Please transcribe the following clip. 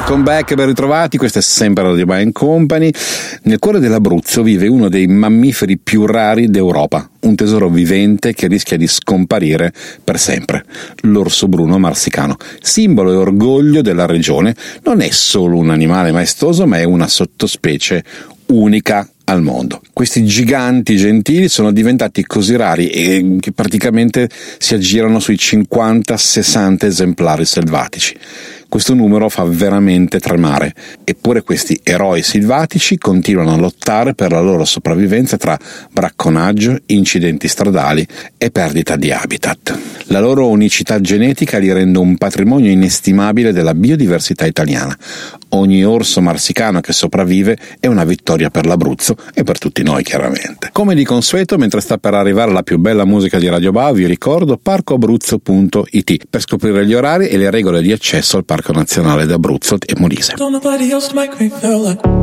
Welcome back, ben ritrovati, questa è sempre Radio Band Company. Nel cuore dell'Abruzzo vive uno dei mammiferi più rari d'Europa, un tesoro vivente che rischia di scomparire per sempre, l'orso bruno marsicano, simbolo e orgoglio della regione. Non è solo un animale maestoso, ma è una sottospecie unica al mondo. Questi giganti gentili sono diventati così rari e che praticamente si aggirano sui 50-60 esemplari selvatici. Questo numero fa veramente tremare, eppure questi eroi selvatici continuano a lottare per la loro sopravvivenza tra bracconaggio, incidenti stradali e perdita di habitat. La loro unicità genetica li rende un patrimonio inestimabile della biodiversità italiana. Ogni orso marsicano che sopravvive è una vittoria per l'Abruzzo e per tutti noi, chiaramente. Come di consueto, mentre sta per arrivare la più bella musica di Radio Ba, vi ricordo parcoabruzzo.it per scoprire gli orari e le regole di accesso al Parco Nazionale d'Abruzzo e Molise.